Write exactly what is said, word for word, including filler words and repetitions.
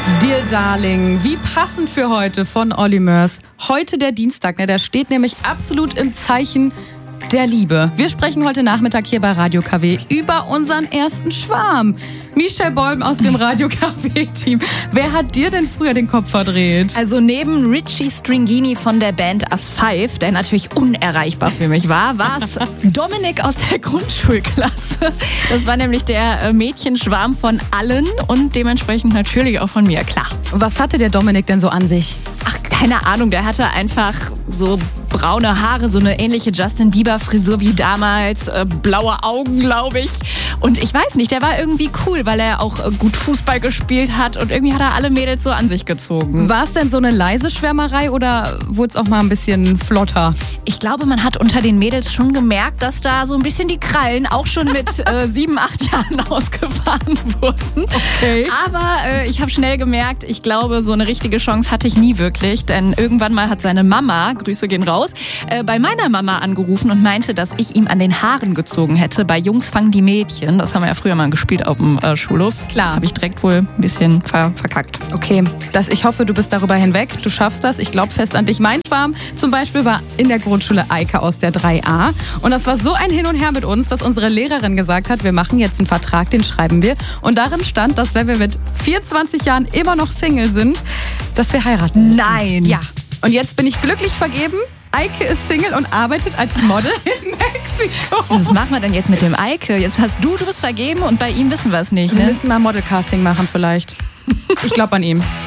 Dear Darling, wie passend für heute von Olly Murs. Heute der Dienstag, ne, der steht nämlich absolut im Zeichen der Liebe. Wir sprechen heute Nachmittag hier bei Radio K W über unseren ersten Schwarm. Michelle Bolm aus dem Radio K W-Team. Wer hat dir denn früher den Kopf verdreht? Also neben Richie Stringini von der Band As Five, der natürlich unerreichbar für mich war, war es Dominik aus der Grundschulklasse. Das war nämlich der Mädchenschwarm von allen und dementsprechend natürlich auch von mir, klar. Was hatte der Dominik denn so an sich? Ach, keine Ahnung, der hatte einfach so braune Haare, so eine ähnliche Justin Bieber-Frisur wie damals, äh, blaue Augen, glaube ich. Und ich weiß nicht, der war irgendwie cool, weil er auch äh, gut Fußball gespielt hat und irgendwie hat er alle Mädels so an sich gezogen. War es denn so eine leise Schwärmerei oder wurde es auch mal ein bisschen flotter? Ich glaube, man hat unter den Mädels schon gemerkt, dass da so ein bisschen die Krallen auch schon mit äh, sieben, acht Jahren ausgefahren wurden. Okay. Aber äh, ich habe schnell gemerkt, ich glaube, so eine richtige Chance hatte ich nie wirklich, denn irgendwann mal hat seine Mama, Grüße gehen raus, äh, bei meiner Mama angerufen und meinte, dass ich ihm an den Haaren gezogen hätte. Bei Jungs fangen die Mädchen. Das haben wir ja früher mal gespielt auf dem äh, Schulhof. Klar, habe ich direkt wohl ein bisschen ver- verkackt. Okay, das, ich hoffe, du bist darüber hinweg. Du schaffst das. Ich glaube fest an dich. Mein Schwarm zum Beispiel war in der Grundschule Eike aus der drei a. Und das war so ein Hin und Her mit uns, dass unsere Lehrerin gesagt hat, wir machen jetzt einen Vertrag, den schreiben wir. Und darin stand, dass wenn wir mit vierundzwanzig Jahren immer noch Single sind, dass wir heiraten müssen. Nein. Ja. Und jetzt bin ich glücklich vergeben. Eike ist Single und arbeitet als Model in Mexiko. Was machen wir denn jetzt mit dem Eike? Jetzt hast du, du bist vergeben und bei ihm wissen wir es nicht, ne? Wir müssen mal Modelcasting machen vielleicht. Ich glaube an ihm.